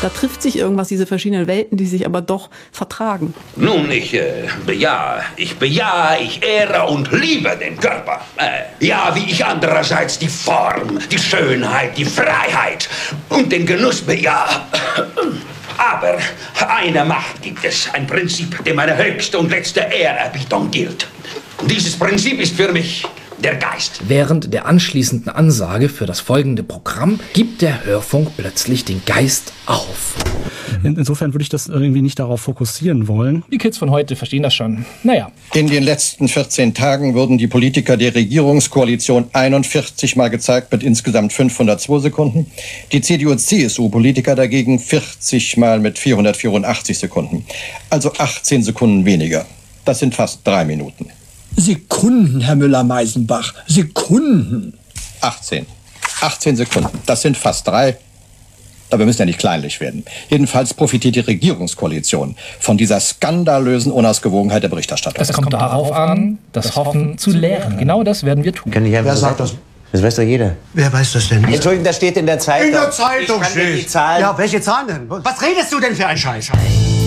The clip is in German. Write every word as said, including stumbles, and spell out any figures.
Da trifft sich irgendwas, diese verschiedenen Welten, die sich aber doch vertragen. Nun, ich äh, bejahe, ich bejahe, ich ehre und liebe den Körper. Äh, ja, wie ich andererseits die Form, die Schönheit, die Freiheit und den Genuss bejahe. Aber eine Macht gibt es, ein Prinzip, dem meine höchste und letzte Ehrerbietung gilt. Dieses Prinzip ist für mich der Geist. Während der anschließenden Ansage für das folgende Programm gibt der Hörfunk plötzlich den Geist auf. In, insofern würde ich das irgendwie nicht darauf fokussieren wollen. Die Kids von heute verstehen das schon. Naja. In den letzten vierzehn Tagen wurden die Politiker der Regierungskoalition einundvierzig Mal gezeigt mit insgesamt fünfhundertzwei Sekunden. Die C D U-C S U-Politiker dagegen vierzig Mal mit vierhundertvierundachtzig Sekunden. Also achtzehn Sekunden weniger. Das sind fast drei Minuten. Sekunden, Herr Müller-Meisenbach. Sekunden. achtzehn. achtzehn Sekunden. Das sind fast drei. Aber wir müssen ja nicht kleinlich werden. Jedenfalls profitiert die Regierungskoalition von dieser skandalösen Unausgewogenheit der Berichterstattung. Es kommt darauf an, das Hoffen zu lehren. Genau das werden wir tun. Wer sagt das? Das weiß doch jeder. Wer weiß das denn nicht? Entschuldigung, das steht in der Zeitung. In der Zeitung ich kann dir steht. die Zahlen. Ja, welche Zahlen denn? Was redest du denn für ein Scheiß?